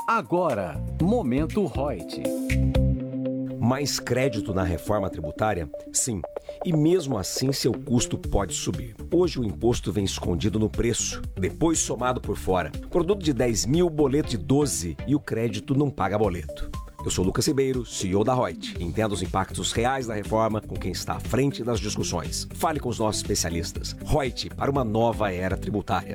Agora, Momento Reut. Mais crédito na reforma tributária? Sim. E mesmo assim, seu custo pode subir. Hoje o imposto vem escondido no preço, depois somado por fora. Produto de 10 mil, boleto de 12 e o crédito não paga boleto. Eu sou Lucas Ribeiro, CEO da Reut. Entenda os impactos reais da reforma com quem está à frente das discussões. Fale com os nossos especialistas. Reut, para uma nova era tributária.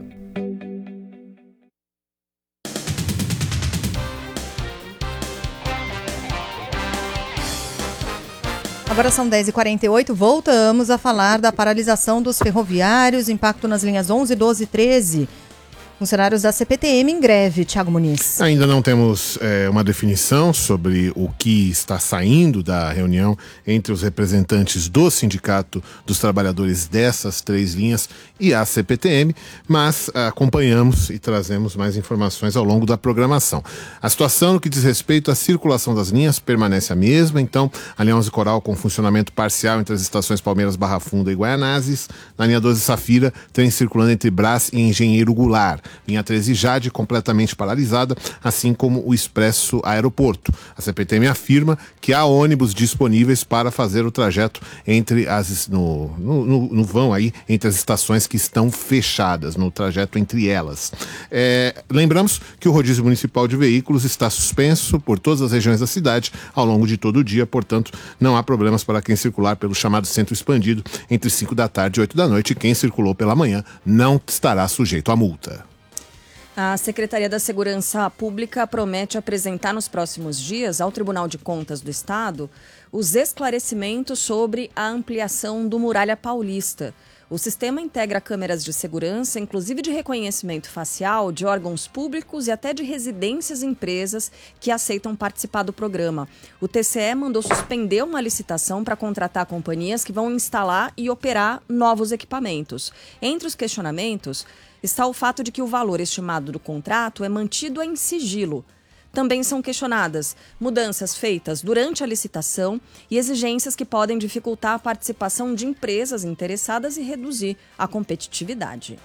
Agora são 10h48, voltamos a falar da paralisação dos ferroviários, impacto nas linhas 11, 12 e 13. Funcionários da CPTM em greve, Thiago Muniz. Ainda não temos uma definição sobre o que está saindo da reunião entre os representantes do Sindicato dos Trabalhadores dessas três linhas e a CPTM, mas acompanhamos e trazemos mais informações ao longo da programação. A situação no que diz respeito à circulação das linhas permanece a mesma, então a linha 11 Coral com funcionamento parcial entre as estações Palmeiras, Barra Funda e Guaianazes, na linha 12 Safira, trem circulando entre Brás e Engenheiro Goulart. Linha 13 Jade completamente paralisada, assim como o Expresso Aeroporto. A CPTM afirma que há ônibus disponíveis para fazer o trajeto entre no vão aí, entre as estações que estão fechadas, no trajeto entre elas. Lembramos que o rodízio municipal de veículos está suspenso por todas as regiões da cidade ao longo de todo o dia, portanto, não há problemas para quem circular pelo chamado centro expandido entre 5 da tarde e 8 da noite. Quem circulou pela manhã não estará sujeito à multa. A Secretaria da Segurança Pública promete apresentar nos próximos dias ao Tribunal de Contas do Estado os esclarecimentos sobre a ampliação do Muralha Paulista. O sistema integra câmeras de segurança, inclusive de reconhecimento facial, de órgãos públicos e até de residências e empresas que aceitam participar do programa. O TCE mandou suspender uma licitação para contratar companhias que vão instalar e operar novos equipamentos. Entre os questionamentos está o fato de que o valor estimado do contrato é mantido em sigilo. Também são questionadas mudanças feitas durante a licitação e exigências que podem dificultar a participação de empresas interessadas e reduzir a competitividade.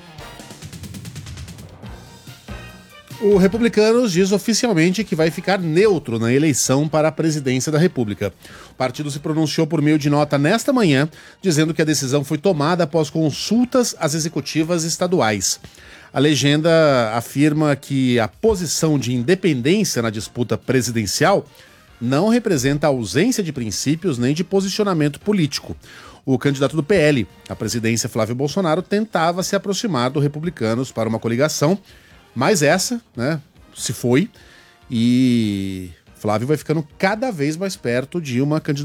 O Republicanos diz oficialmente que vai ficar neutro na eleição para a presidência da República. O partido se pronunciou por meio de nota nesta manhã, dizendo que a decisão foi tomada após consultas às executivas estaduais. A legenda afirma que a posição de independência na disputa presidencial não representa ausência de princípios nem de posicionamento político. O candidato do PL à presidência, Flávio Bolsonaro, tentava se aproximar do Republicanos para uma coligação, mas essa, se foi, e Flávio vai ficando cada vez mais perto de uma candidatura